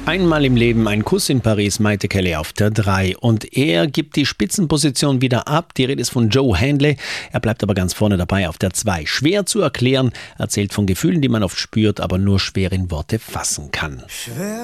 Einmal im Leben ein Kuss in Paris, Maite Kelly auf der 3. Und er gibt die Spitzenposition wieder ab. Die Rede ist von Joe Handley. Er bleibt aber ganz vorne dabei auf der 2. Schwer zu erklären, erzählt von Gefühlen, die man oft spürt, aber nur schwer in Worte fassen kann.